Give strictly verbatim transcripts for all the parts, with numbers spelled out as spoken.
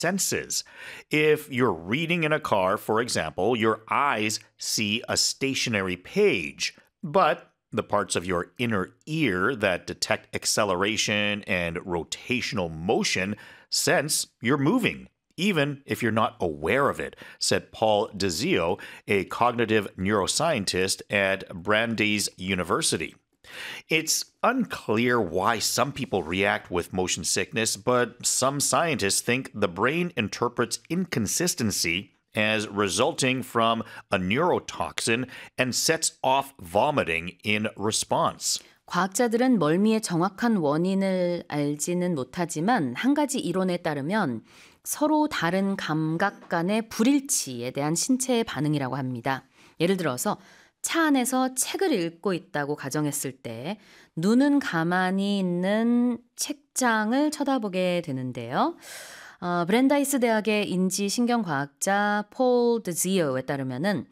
senses. If you're reading in a car, for example, your eyes see a stationary page, but the parts of your inner ear that detect acceleration and rotational motion sense you're moving, even if you're not aware of it, said Paul DeZio, a cognitive neuroscientist at Brandeis University. It's unclear why some people react with motion sickness, but some scientists think the brain interprets inconsistency as resulting from a neurotoxin and sets off vomiting in response. 과학자들은 멀미의 정확한 원인을 알지는 못하지만 한 가지 이론에 따르면 서로 다른 감각 간의 불일치에 대한 신체의 반응이라고 합니다. 예를 들어서 차 안에서 책을 읽고 있다고 가정했을 때 눈은 가만히 있는 책장을 쳐다보게 되는데요. 어, 브랜다이스 대학의 인지신경과학자 폴 드지오에 따르면은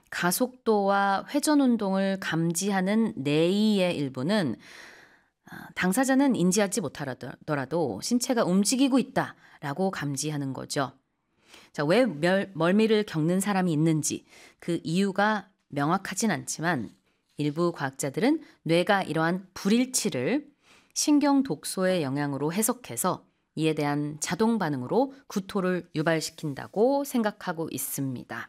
가속도와 회전 운동을 감지하는 뇌의 일부는 당사자는 인지하지 못하더라도 신체가 움직이고 있다라고 감지하는 거죠. 자, 왜 멸, 멀미를 겪는 사람이 있는지 그 이유가 명확하진 않지만 일부 과학자들은 뇌가 이러한 불일치를 신경 독소의 영향으로 해석해서 이에 대한 자동 반응으로 구토를 유발시킨다고 생각하고 있습니다.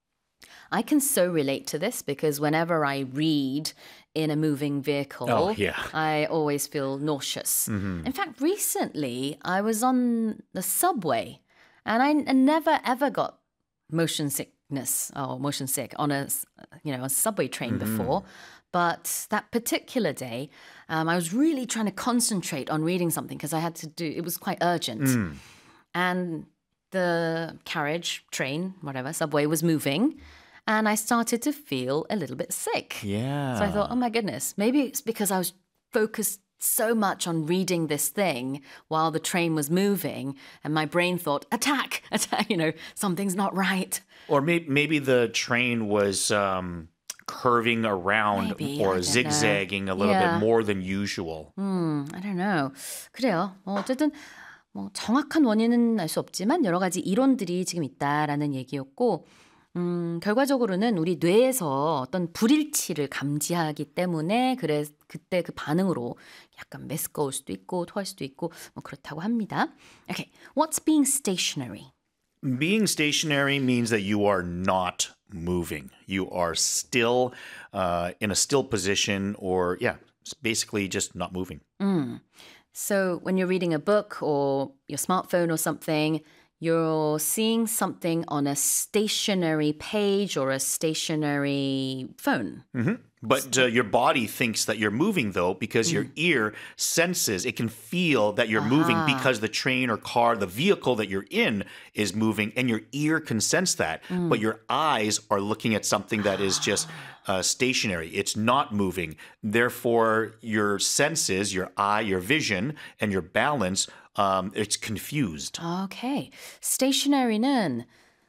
I can so relate to this because whenever I read in a moving vehicle, Oh, yeah. I always feel nauseous. Mm-hmm. In fact, recently I was on the subway and I n- never ever got motion sickness or motion sick on a you know a subway train Mm-hmm. before. But that particular day, um, I was really trying to concentrate on reading something because I had to do, it was quite urgent. Mm. And the carriage, train, whatever, subway was moving. And I started to feel a little bit sick. Yeah. So I thought, oh my goodness, maybe it's because I was focused so much on reading this thing while the train was moving. And my brain thought, attack, attack, you know, something's not right. Or maybe, maybe the train was um, curving around Maybe, I or don't zigzagging know. a little Yeah. bit more than usual. 음, I don't know. 그래요. 어, 어쨌든 뭐 정확한 원인은 알 수 없지만 여러 가지 이론들이 지금 있다라는 얘기였고 음, 결과적으로는 우리 뇌에서 어떤 불일치를 감지하기 때문에 그래 그때 그 반응으로 약간 메스꺼울 수도 있고 토할 수도 있고 뭐 그렇다고 합니다. Okay, what's being stationary? Being stationary means that you are not moving. You are still uh, in a still position or, yeah, it's basically just not moving. 음. So when you're reading a book or your smartphone or something, you're seeing something on a stationary page or a stationary phone. Mm-hmm. But uh, your body thinks that you're moving, though, because your ear senses, it can feel that you're moving because the train or car, the vehicle that you're in is moving, and your ear can sense that. But your eyes are looking at something that is just uh, stationary. It's not moving. Therefore, your senses, your eye, your vision, and your balance, um, it's confused. Okay. Stationary는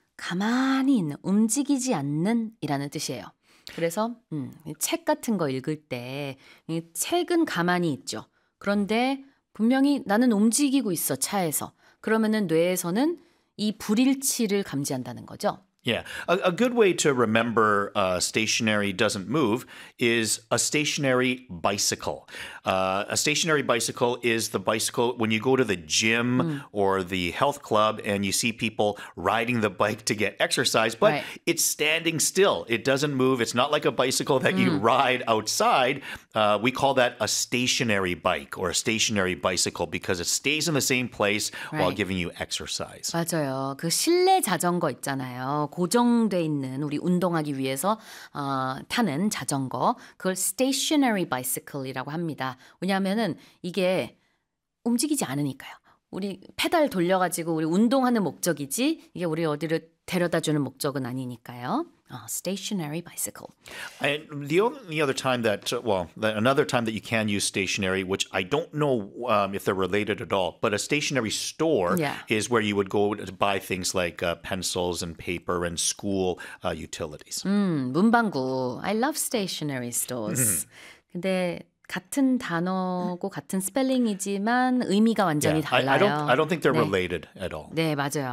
가만히 있는, 움직이지 않는 이라는 뜻이에요. 그래서 음, 책 같은 거 읽을 때 이 책은 가만히 있죠. 그런데 분명히 나는 움직이고 있어, 차에서. 그러면은 뇌에서는 이 불일치를 감지한다는 거죠. Yeah. A, a good way to remember uh, stationary doesn't move is a stationary bicycle. Uh, a stationary bicycle is the bicycle when you go to the gym mm. or the health club and you see people riding the bike to get exercise, but right. it's standing still. It doesn't move. It's not like a bicycle that mm. you ride outside. Uh, we call that a stationary bike or a stationary bicycle because it stays in the same place right. while giving you exercise. 맞아요. 그 실내 자전거 있잖아요. 고정돼 있는 우리 운동하기 위해서 어, 타는 자전거 그걸 stationary bicycle이라고 합니다. 왜냐하면은 이게 움직이지 않으니까요. 우리 페달 돌려가지고 우리 운동하는 목적이지 이게 우리 어디를 데려다주는 목적은 아니니까요. Uh, stationary bicycle. And the only other time that, uh, well, the, another time that you can use stationary, which I don't know um, if they're related at all, but a stationary store yeah. is where you would go to buy things like uh, pencils and paper and school uh, utilities. 음, 문방구. I love stationary stores. 근데 같은 단어고 같은 스펠링이지만 의미가 완전히 Yeah, I, 달라요. I don't, I don't think they're 네. related at all. 네, 맞아요.